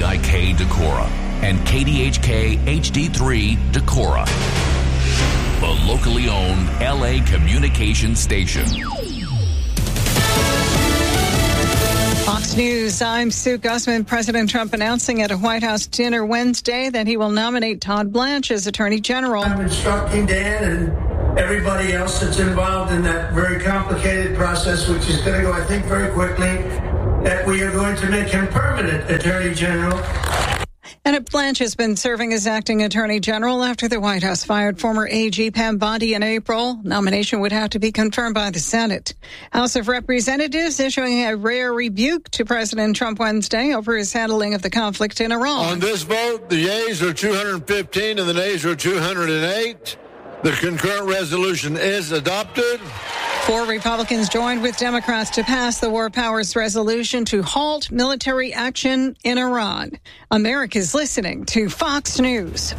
KVIK Decorah and KDHK HD3 Decorah, the locally owned LA communications station. Fox News, I'm Sue Gussman. President Trump announcing at a White House dinner Wednesday that he will nominate Todd Blanche as Attorney General. I'm instructing Dan and everybody else that's involved in that very complicated process, which is going to go, I think, very quickly, that we are going to make him permanent Attorney General. And Blanche has been serving as acting Attorney General after the White House fired former AG Pam Bondi in April. Nomination would have to be confirmed by the Senate. House of Representatives issuing a rare rebuke to President Trump Wednesday over his handling of the conflict in Iran. On this vote, the yeas are 215 and the nays are 208. The concurrent resolution is adopted. 4 Republicans joined with Democrats to pass the War Powers Resolution to halt military action in Iran. America's listening to Fox News.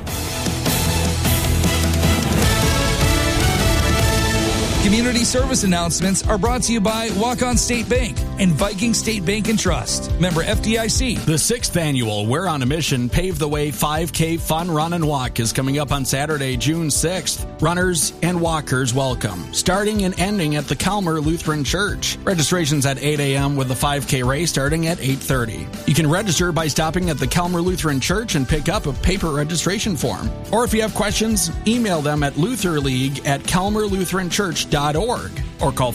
Community service announcements are brought to you by Walk-On State Bank and Viking State Bank and Trust. Member FDIC. The 6th annual We're on a Mission Pave the Way 5K Fun Run and Walk is coming up on Saturday, June 6th. Runners and walkers welcome, starting and ending at the Calmer Lutheran Church. Registration's at 8 a.m. with the 5K race starting at 8:30. You can register by stopping at the Calmer Lutheran Church and pick up a paper registration form. Or if you have questions, email them at lutherleague@calmerlutheranchurch.org or call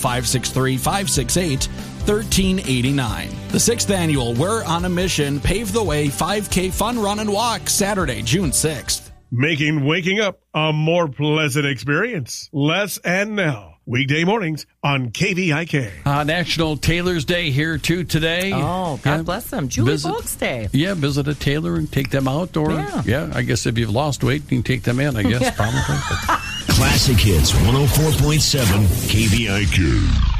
563-568-1389. The 6th annual We're on a Mission Pave the Way 5K Fun Run and Walk, Saturday, June 6th. Making waking up a more pleasant experience. Les and Nell, weekday mornings on KVIK. National Tailor's Day here too today. Oh, God bless them. Julie Folks Day. Yeah, visit a tailor and take them out. Or, I guess if you've lost weight, you can take them in, I guess, probably. Classic Hits 104.7 KVIK.